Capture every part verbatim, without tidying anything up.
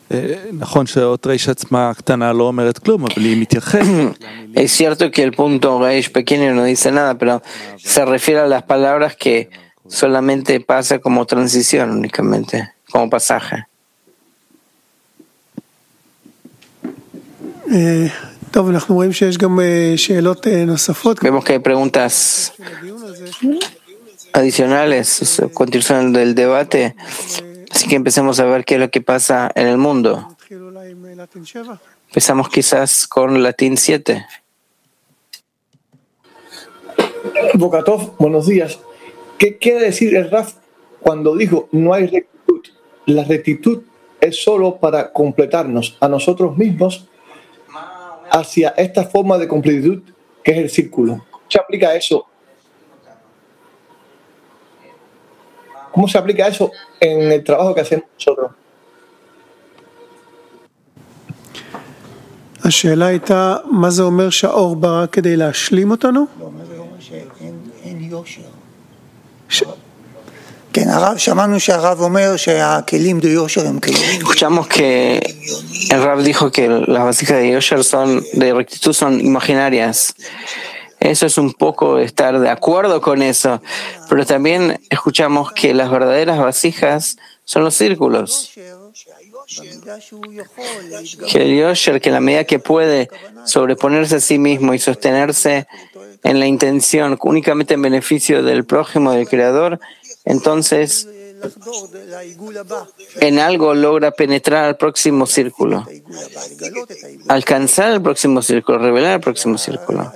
Es cierto que el punto Reish pequeño no dice nada, pero se refiere a las palabras que solamente pasa como transición únicamente, como pasaje. Vemos que hay preguntas adicionales, continuación del debate, así que empecemos a ver qué es lo que pasa en el mundo. Empezamos quizás con Latín siete. Bokatov, buenos días. ¿Qué quiere decir el Raf cuando dijo no hay rectitud? La rectitud es solo para completarnos a nosotros mismos hacia esta forma de completitud que es el círculo. ¿Cómo se aplica eso? ¿Cómo se aplica eso en el trabajo que hacemos nosotros? השאלה הייתה, מה זה אומר שהאור ברא כדי להשלים אותנו? לא, מה זה אומר שאין יושר. כן, הרב, שמענו שהרב אומר שהכלים די יושר הם כלים. Escuchamos que el Rab dijo que las vasijas de yosher son, de rectitud son imaginarias. Eso es un poco estar de acuerdo con eso, pero también escuchamos que las verdaderas vasijas son los círculos. Que el yosher, que en la medida que puede sobreponerse a sí mismo y sostenerse en la intención únicamente en beneficio del prójimo, del Creador, entonces en algo logra penetrar al próximo círculo, alcanzar el próximo círculo, revelar el próximo círculo.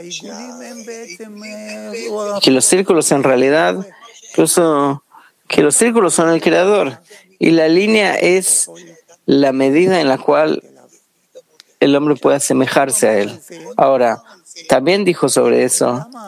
Que los círculos en realidad, incluso que los círculos son el Creador y la línea es la medida en la cual el hombre puede asemejarse a él. Ahora, también dijo sobre eso